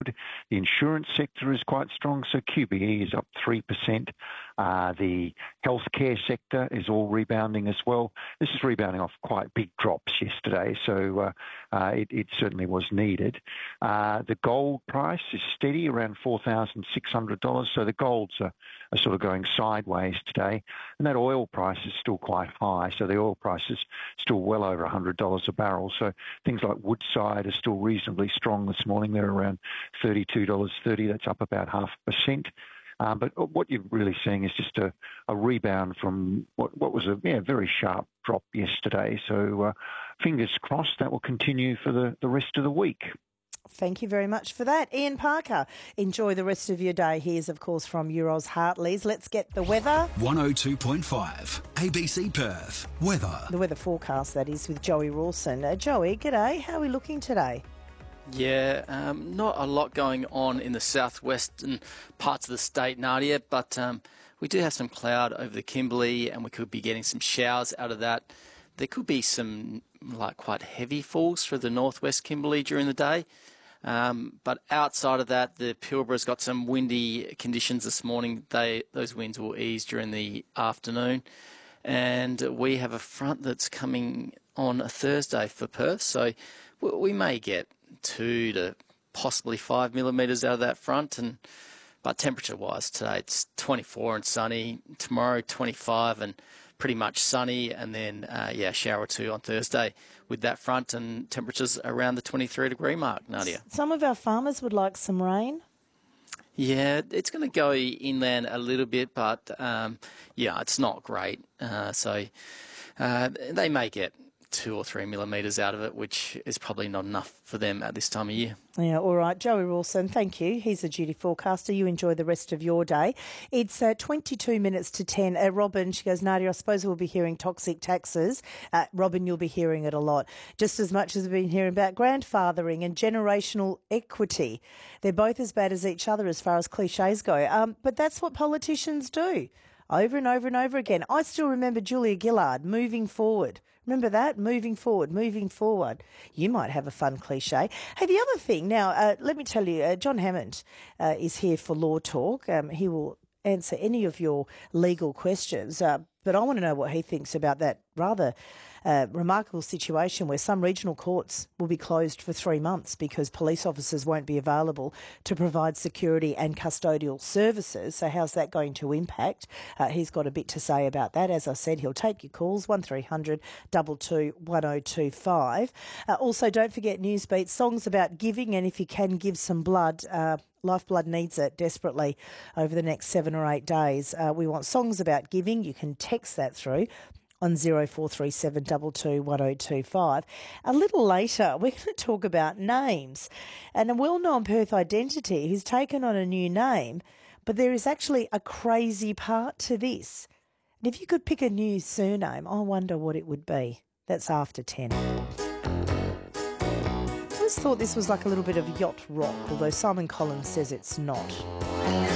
good. The insurance sector is quite strong, so QBE is up 3%. The healthcare sector is all rebounding as well. This is rebounding off quite big drops yesterday, so it certainly was needed. The gold price is steady around $4,600, so the golds are sort of going sideways today. And that oil price is still quite high, so the oil price is still well over $100 a barrel. So things like Woodside are still reasonably strong this morning. They're around $32.30. That's up about 0.5%. But what you're really seeing is just a rebound from what was a very sharp drop yesterday. So fingers crossed that will continue for the rest of the week. Thank you very much for that. Ian Parker, enjoy the rest of your day. Here's, of course, from Euroz Hartleys. Let's get the weather. 102.5 ABC Perth. Weather. The weather forecast, that is, with Joey Rawson. Joey, g'day. How are we looking today? Yeah, not a lot going on in the southwestern parts of the state, Nadia, but we do have some cloud over the Kimberley and we could be getting some showers out of that. There could be some quite heavy falls through the northwest Kimberley during the day. But outside of that, the Pilbara's got some windy conditions this morning. Those winds will ease during the afternoon. And we have a front that's coming on a Thursday for Perth, so we may get 2 to possibly 5 millimetres out of that front. But temperature-wise, today it's 24 and sunny. Tomorrow, 25 and pretty much sunny, and then a shower or two on Thursday with that front, and temperatures around the 23-degree mark, Nadia. Some of our farmers would like some rain. Yeah, it's going to go inland a little bit, but it's not great. So they may get 2 or 3 millimetres out of it, which is probably not enough for them at this time of year. Yeah, all right. Joey Rawson, thank you. He's a duty forecaster. You enjoy the rest of your day. It's 22 minutes to 10. Robin, she goes, Nadia, I suppose we'll be hearing toxic taxes. Robin, you'll be hearing it a lot. Just as much as we've been hearing about grandfathering and generational equity. They're both as bad as each other as far as cliches go. But that's what politicians do. Over and over and over again. I still remember Julia Gillard, moving forward. Remember that? Moving forward, moving forward. You might have a fun cliche. Hey, the other thing, now, let me tell you, John Hammond is here for Law Talk. He will answer any of your legal questions, but I want to know what he thinks about that rather remarkable situation where some regional courts will be closed for 3 months because police officers won't be available to provide security and custodial services. So how's that going to impact? He's got a bit to say about that. As I said, he'll take your calls, 1300 22 1025. Also, don't forget Newsbeat, songs about giving, and if you can give some blood, Lifeblood needs it desperately over the next 7 or 8 days. We want songs about giving. You can text that through on 0437 22 1025. A little later, we're going to talk about names and a well-known Perth identity who's taken on a new name, but there is actually a crazy part to this. And if you could pick a new surname, I wonder what it would be. That's after 10. I always thought this was like a little bit of yacht rock, although Simon Collins says it's not.